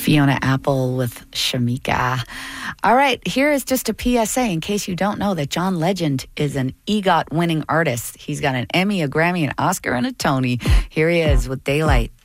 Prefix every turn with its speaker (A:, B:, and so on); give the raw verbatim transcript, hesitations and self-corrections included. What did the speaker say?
A: Fiona Apple with Shamika. All right, here is just a P S A in case you don't know that John Legend is an EGOT winning artist. He's got an Emmy, a Grammy, an Oscar, and a Tony. Here he is with Daylight.